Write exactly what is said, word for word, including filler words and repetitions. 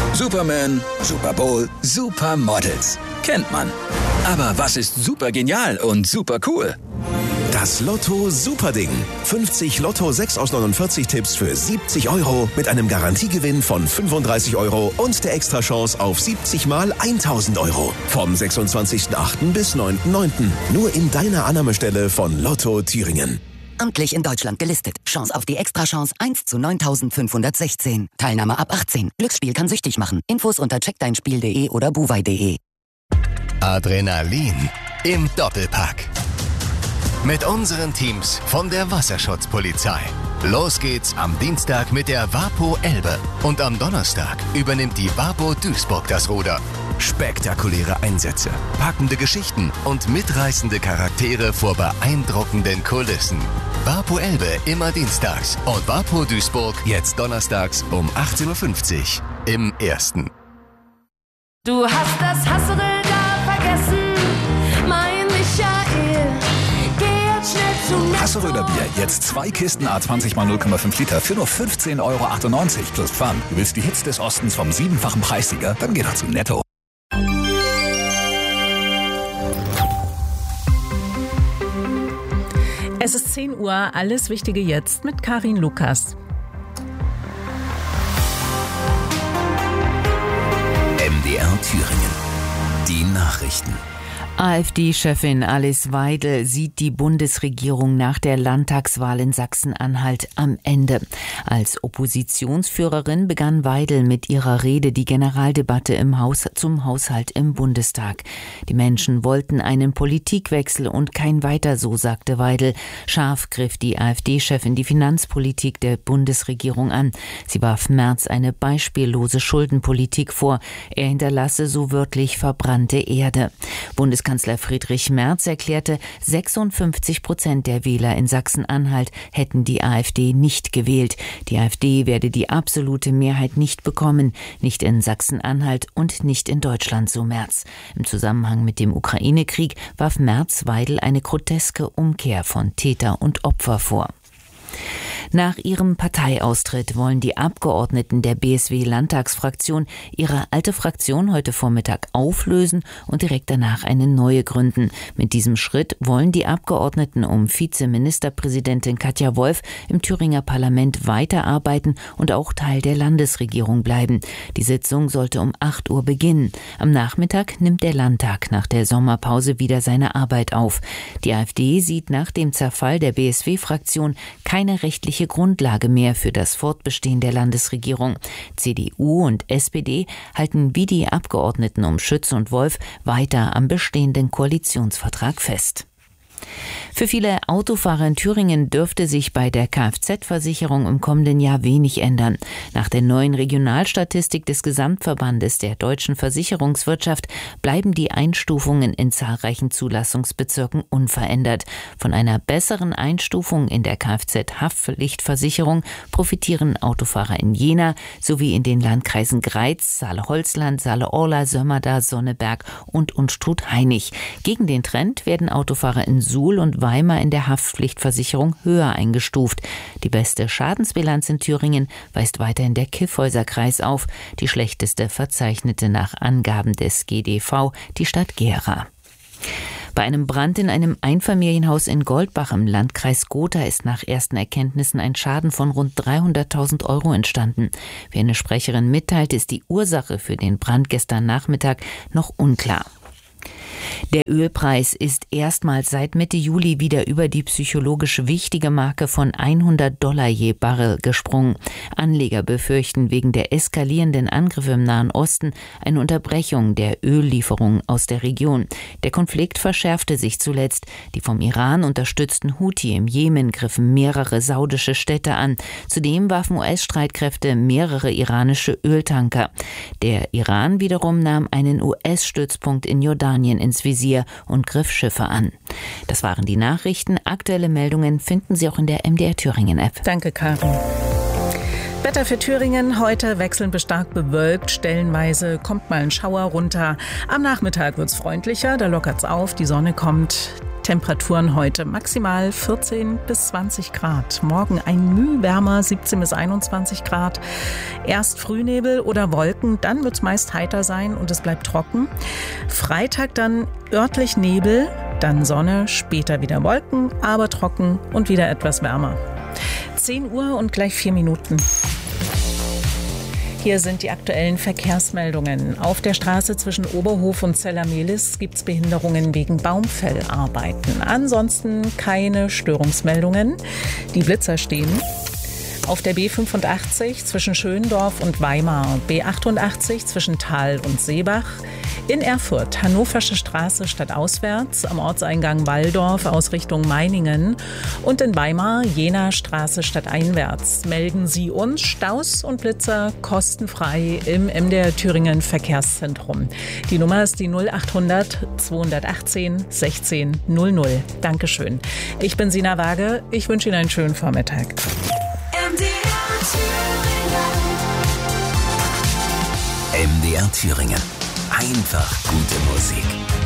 Superman, Super Bowl, Supermodels. Kennt man. Aber was ist super genial und super cool? Das Lotto Superding. fünfzig Lotto sechs aus neunundvierzig Tipps für siebzig Euro mit einem Garantiegewinn von fünfunddreißig Euro und der Extrachance auf siebzig mal tausend Euro. Vom sechsundzwanzigsten achten bis neunten neunten Nur in deiner Annahmestelle von Lotto Thüringen. Amtlich in Deutschland gelistet. Chance auf die Extrachance eins zu neuntausendfünfhundertsechzehn. Teilnahme ab achtzehn. Glücksspiel kann süchtig machen. Infos unter check dein spiel punkt de oder buwei punkt de. Adrenalin im Doppelpack. Mit unseren Teams von der Wasserschutzpolizei. Los geht's am Dienstag mit der Wapo Elbe. Und am Donnerstag übernimmt die Wapo Duisburg das Ruder. Spektakuläre Einsätze, packende Geschichten und mitreißende Charaktere vor beeindruckenden Kulissen. Wapo Elbe immer dienstags und Wapo Duisburg jetzt donnerstags um achtzehn Uhr fünfzig im Ersten. Du hast das Hassel da vergessen, mein Michael. Geh jetzt schnell zu Netto. Hasseröder Bier, jetzt zwei Kisten A zwanzig mal null Komma fünf Liter für nur fünfzehn Euro achtundneunzig plus Pfand. Du willst die Hits des Ostens vom siebenfachen Preissieger? Dann geh doch zu Netto. Es ist zehn Uhr, alles Wichtige jetzt mit Karin Lukas. M D R Thüringen. Die Nachrichten. AfD-Chefin Alice Weidel sieht die Bundesregierung nach der Landtagswahl in Sachsen-Anhalt am Ende. Als Oppositionsführerin begann Weidel mit ihrer Rede die Generaldebatte im Haus zum Haushalt im Bundestag. Die Menschen wollten einen Politikwechsel und kein Weiter so, sagte Weidel. Scharf griff die AfD-Chefin die Finanzpolitik der Bundesregierung an. Sie warf Merz eine beispiellose Schuldenpolitik vor. Er hinterlasse so wörtlich verbrannte Erde. Bundeskanzler Friedrich Merz erklärte, sechsundfünfzig Prozent der Wähler in Sachsen-Anhalt hätten die AfD nicht gewählt. Die AfD werde die absolute Mehrheit nicht bekommen, nicht in Sachsen-Anhalt und nicht in Deutschland, so Merz. Im Zusammenhang mit dem Ukraine-Krieg warf Merz Weidel eine groteske Umkehr von Täter und Opfer vor. Nach ihrem Parteiaustritt wollen die Abgeordneten der B S W-Landtagsfraktion ihre alte Fraktion heute Vormittag auflösen und direkt danach eine neue gründen. Mit diesem Schritt wollen die Abgeordneten um Vizeministerpräsidentin Katja Wolf im Thüringer Parlament weiterarbeiten und auch Teil der Landesregierung bleiben. Die Sitzung sollte um acht Uhr beginnen. Am Nachmittag nimmt der Landtag nach der Sommerpause wieder seine Arbeit auf. Die AfD sieht nach dem Zerfall der B S W-Fraktion keine rechtliche Grundlage mehr für das Fortbestehen der Landesregierung. C D U und S P D halten wie die Abgeordneten um Schütz und Wolf weiter am bestehenden Koalitionsvertrag fest. Für viele Autofahrer in Thüringen dürfte sich bei der Kfz-Versicherung im kommenden Jahr wenig ändern. Nach der neuen Regionalstatistik des Gesamtverbandes der deutschen Versicherungswirtschaft bleiben die Einstufungen in zahlreichen Zulassungsbezirken unverändert. Von einer besseren Einstufung in der Kfz-Haftpflichtversicherung profitieren Autofahrer in Jena sowie in den Landkreisen Greiz, Saale-Holzland, Saale-Orla, Sömmerda, Sonneberg und Unstrut-Hainich. Gegen den Trend werden Autofahrer in Suhl und Weimar in der Haftpflichtversicherung höher eingestuft. Die beste Schadensbilanz in Thüringen weist weiterhin der Kyffhäuser-Kreis auf, die schlechteste verzeichnete nach Angaben des G D V die Stadt Gera. Bei einem Brand in einem Einfamilienhaus in Goldbach im Landkreis Gotha ist nach ersten Erkenntnissen ein Schaden von rund dreihunderttausend Euro entstanden. Wie eine Sprecherin mitteilt, ist die Ursache für den Brand gestern Nachmittag noch unklar. Der Ölpreis ist erstmals seit Mitte Juli wieder über die psychologisch wichtige Marke von hundert Dollar je Barrel gesprungen. Anleger befürchten wegen der eskalierenden Angriffe im Nahen Osten eine Unterbrechung der Öllieferungen aus der Region. Der Konflikt verschärfte sich zuletzt. Die vom Iran unterstützten Houthi im Jemen griffen mehrere saudische Städte an. Zudem warfen U S-Streitkräfte mehrere iranische Öltanker. Der Iran wiederum nahm einen U S-Stützpunkt in Jordanien ins Visier und griff Schiffe an. Das waren die Nachrichten. Aktuelle Meldungen finden Sie auch in der M D R Thüringen App. Danke, Karin. Wetter für Thüringen. Heute wechselnd bis stark bewölkt. Stellenweise kommt mal ein Schauer runter. Am Nachmittag wird es freundlicher, da lockert es auf, die Sonne kommt. Temperaturen heute maximal vierzehn bis zwanzig Grad. Morgen ein Mühe wärmer, siebzehn bis einundzwanzig Grad. Erst Frühnebel oder Wolken, dann wird es meist heiter sein und es bleibt trocken. Freitag dann örtlich Nebel, dann Sonne, später wieder Wolken, aber trocken und wieder etwas wärmer. zehn Uhr und gleich vier Minuten. Hier sind die aktuellen Verkehrsmeldungen. Auf der Straße zwischen Oberhof und Zella-Mehlis gibt es Behinderungen wegen Baumfellarbeiten. Ansonsten keine Störungsmeldungen. Die Blitzer stehen. Auf der B fünfundachtzig zwischen Schöndorf und Weimar, B achtundachtzig zwischen Thal und Seebach, in Erfurt Hannoversche Straße stadtauswärts, am Ortseingang Walldorf aus Richtung Meiningen und in Weimar Jena Straße stadteinwärts. Melden Sie uns Staus und Blitzer kostenfrei im M D R Thüringen Verkehrszentrum. Die Nummer ist die null achthundert zweihundertachtzehn sechzehn null null. Dankeschön. Ich bin Sina Waage. Ich wünsche Ihnen einen schönen Vormittag. M D R Thüringen. M D R Thüringen. Einfach gute Musik.